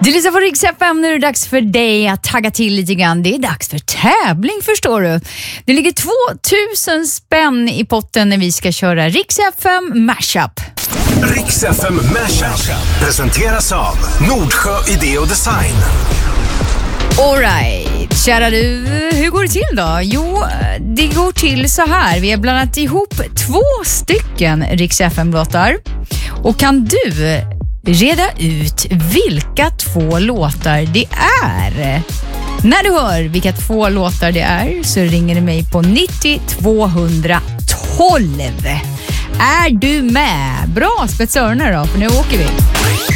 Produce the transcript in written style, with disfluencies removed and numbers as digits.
Du lyssnar på Rix FM, nu är det dags för dig att tagga till lite grann. Det är dags för tävling, förstår du. Det ligger 2000 spänn i potten när vi ska köra Rix FM Mashup. Rix FM Mashup presenteras av Nordsjö Idé och Design. All right, kära du, hur går det till då? Jo, det går till så här. Vi har blandat ihop 2 stycken Rix FM-låtar. Och kan du reda ut vilka 2 låtar det är? När du hör vilka 2 låtar det är så ringer du mig på 90 212. Är du med? Bra, spetsörerna då, för nu åker vi.